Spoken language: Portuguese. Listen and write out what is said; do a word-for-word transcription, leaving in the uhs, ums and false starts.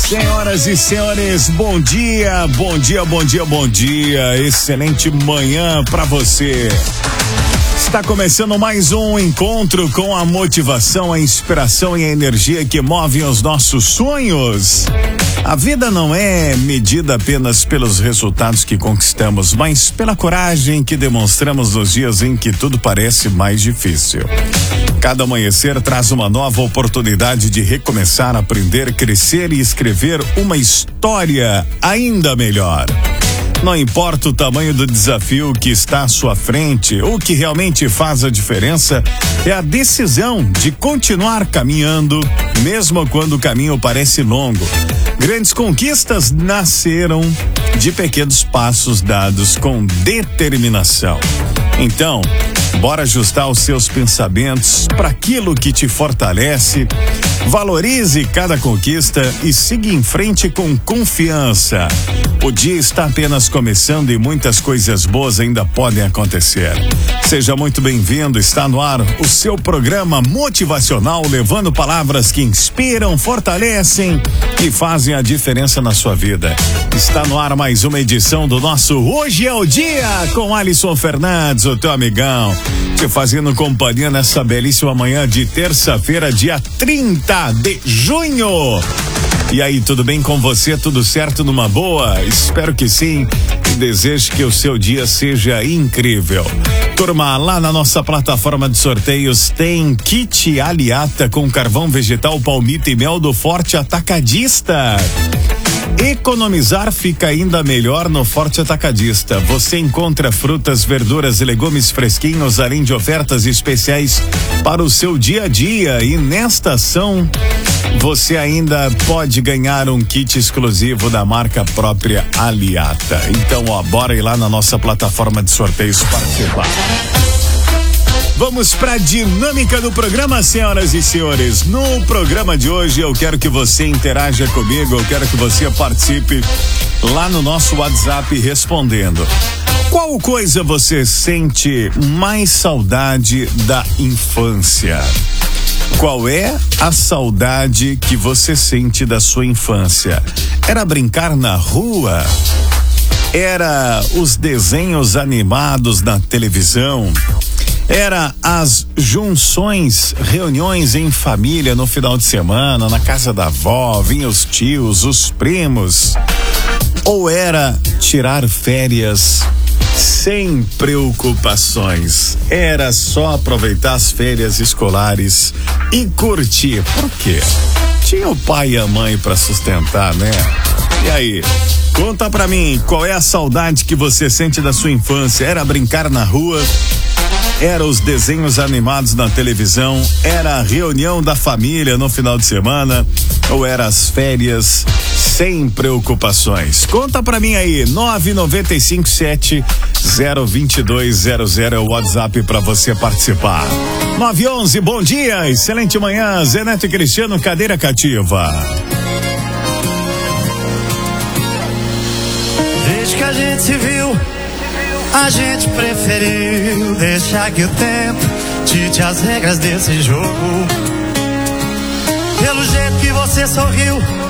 Senhoras e senhores, bom dia, bom dia, bom dia, bom dia. Excelente manhã pra você. Está começando mais um encontro com a motivação, a inspiração e a energia que movem os nossos sonhos. A vida não é medida apenas pelos resultados que conquistamos, mas pela coragem que demonstramos nos dias em que tudo parece mais difícil. Cada amanhecer traz uma nova oportunidade de recomeçar, aprender, crescer e escrever uma história ainda melhor. Não importa o tamanho do desafio que está à sua frente, o que realmente faz a diferença é a decisão de continuar caminhando, mesmo quando o caminho parece longo. Grandes conquistas nasceram de pequenos passos dados com determinação. Então, bora ajustar os seus pensamentos para aquilo que te fortalece. Valorize cada conquista e siga em frente com confiança. O dia está apenas começando e muitas coisas boas ainda podem acontecer. Seja muito bem-vindo, está no ar o seu programa motivacional, levando palavras que inspiram, fortalecem e fazem a diferença na sua vida. Está no ar mais uma edição do nosso Hoje é o Dia, com Alisson Fernandes, o teu amigão, te fazendo companhia nessa belíssima manhã de terça-feira, dia trinta de junho. E aí, tudo bem com você? Tudo certo numa boa? Espero que sim e desejo que o seu dia seja incrível. Turma, lá na nossa plataforma de sorteios tem kit Aliata com carvão vegetal, palmito e mel do Forte Atacadista. Economizar fica ainda melhor no Forte Atacadista. Você encontra frutas, verduras e legumes fresquinhos, além de ofertas especiais para o seu dia a dia. E nesta ação, você ainda pode ganhar um kit exclusivo da marca própria Aliata. Então, ó, bora ir lá na nossa plataforma de sorteios participar. Vamos para a dinâmica do programa, senhoras e senhores. No programa de hoje eu quero que você interaja comigo, eu quero que você participe lá no nosso WhatsApp respondendo. Qual coisa você sente mais saudade da infância? Qual é a saudade que você sente da sua infância? Era brincar na rua? Era os desenhos animados na televisão? Era as junções, reuniões em família no final de semana, na casa da avó, vinham os tios, os primos? Ou era tirar férias sem preocupações? Era só aproveitar as férias escolares e curtir. Por quê? Tinha o pai e a mãe para sustentar, né? E aí? Conta pra mim, qual é a saudade que você sente da sua infância? Era brincar na rua? Era os desenhos animados na televisão? Era a reunião da família no final de semana? Ou era as férias sem preocupações? Conta pra mim aí, nove nove cinco sete zero dois dois zero zero é o WhatsApp pra você participar. nove e onze, bom dia, excelente manhã, Zé Neto e Cristiano, cadeira cativa. Desde que a gente se viu, a gente preferiu deixar que o tempo dite as regras desse jogo. Pelo jeito que você sorriu,